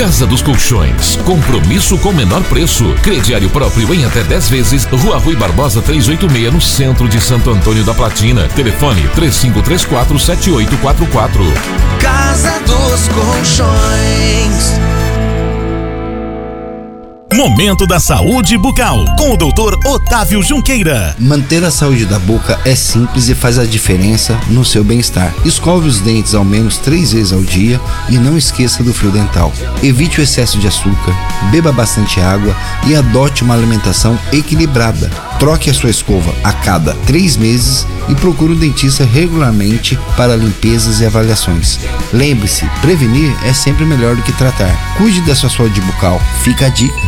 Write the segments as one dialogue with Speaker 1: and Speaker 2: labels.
Speaker 1: Casa dos Colchões, compromisso com menor preço. Crediário próprio em até 10 vezes. Rua Rui Barbosa 386, no centro de Santo Antônio da Platina. Telefone 3534-7844.
Speaker 2: Casa dos Colchões.
Speaker 3: Momento da Saúde Bucal, com o Dr. Otávio Junqueira.
Speaker 4: Manter a saúde da boca é simples e faz a diferença no seu bem-estar. Escove os dentes ao menos 3 vezes ao dia e não esqueça do fio dental. Evite o excesso de açúcar, beba bastante água e adote uma alimentação equilibrada. Troque a sua escova a cada 3 meses e procure um dentista regularmente para limpezas e avaliações. Lembre-se, prevenir é sempre melhor do que tratar. Cuide da sua saúde bucal. Fica a dica.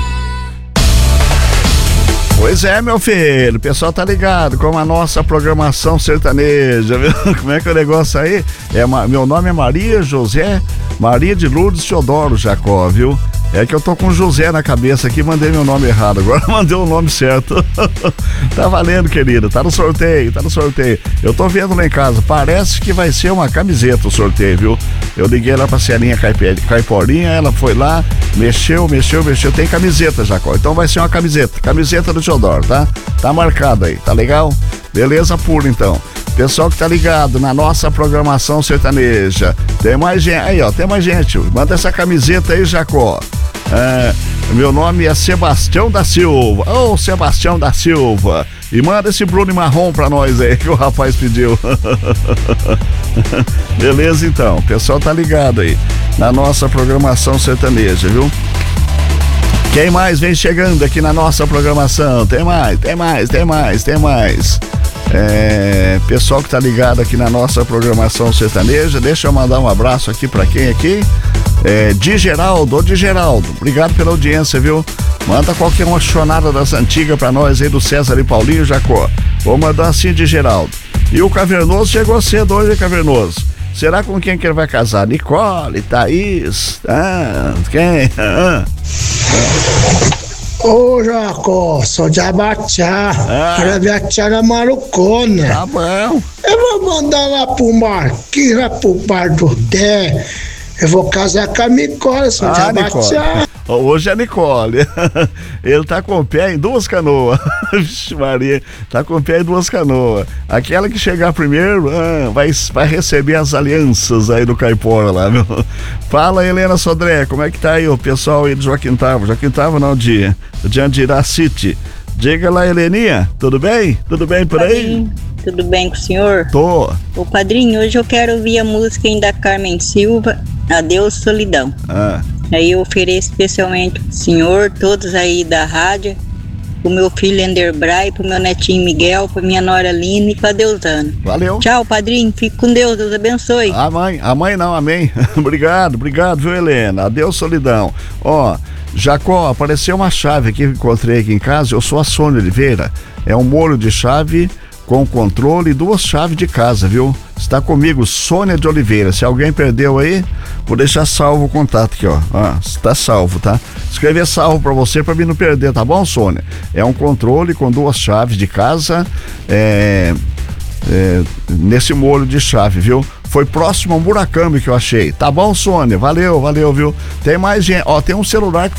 Speaker 5: Pois é, meu filho, o pessoal tá ligado com a nossa programação sertaneja, viu? Como é que é o negócio aí? Meu nome é Maria de Lourdes Teodoro Jacó, viu? É que eu tô com José na cabeça aqui, mandei meu nome errado, agora mandei o nome certo. Tá valendo, querido, tá no sorteio. Eu tô vendo lá em casa, parece que vai ser uma camiseta o sorteio, viu? Eu liguei lá pra Celinha Caiporinha, ela foi lá, mexeu, tem camiseta, Jacó, então vai ser uma camiseta do Teodoro, tá? Tá marcado aí, tá legal? Beleza pura, então. Pessoal que tá ligado na nossa programação sertaneja, tem mais gente, aí ó, tem mais gente, manda essa camiseta aí, Jacó. Meu nome é Sebastião da Silva. Ô, Sebastião da Silva. E manda esse Bruno marrom pra nós aí que o rapaz pediu. Beleza, então. O pessoal tá ligado aí na nossa programação sertaneja, viu? Quem mais vem chegando aqui na nossa programação? Tem mais. Pessoal que tá ligado aqui na nossa programação sertaneja, deixa eu mandar um abraço aqui pra quem aqui? De Geraldo. Obrigado pela audiência, viu? Manda qualquer uma chonada das antigas pra nós aí do César e Paulinho Jacó. Vou mandar assim de Geraldo. E o Cavernoso chegou cedo hoje, Cavernoso. Será com quem que ele vai casar? Nicole, Thaís? Quem?
Speaker 6: Ô, Jacó, sou de Abaxá. Quero ver a Tiara Marucona.
Speaker 5: Tá bom.
Speaker 6: Eu vou mandar lá pro Marquinhos, lá pro Bar do Té. Eu vou casar com a Nicole, sou de Abaxá.
Speaker 5: Hoje é Nicole. Ele tá com o pé em 2 canoas. Vixe Maria, tá com o pé em 2 canoas. Aquela que chegar primeiro vai receber as alianças aí do Caipora lá, viu? Fala, Helena Sodré, como é que tá aí o pessoal aí do Joaquim Tavo não, de Andirá City. Diga lá, Heleninha, tudo bem? Tudo bem por aí?
Speaker 7: Tudo bem com o senhor?
Speaker 5: Tô.
Speaker 7: Ô padrinho, hoje eu quero ouvir a música da Carmen Silva, Adeus Solidão. Aí eu ofereço especialmente pro senhor, todos aí da rádio, pro meu filho Enderbray, pro meu netinho Miguel, pra minha nora Lina e pra Deusana.
Speaker 5: Valeu.
Speaker 7: Tchau, padrinho, fique com Deus, Deus abençoe.
Speaker 5: A mãe não, amém. Obrigado, viu, Helena? Adeus Solidão. Jacó, apareceu uma chave aqui que encontrei aqui em casa, eu sou a Sônia Oliveira, é um molho de chave com controle e 2 chaves de casa, viu? Está comigo, Sônia de Oliveira. Se alguém perdeu aí, vou deixar salvo o contato aqui, ó. Está salvo, tá? Escrever salvo pra você, pra mim não perder, tá bom, Sônia? É um controle com 2 chaves de casa, nesse molho de chave, viu? Foi próximo ao Murakami que eu achei. Tá bom, Sônia? Valeu, viu? Tem mais gente. Tem um celular que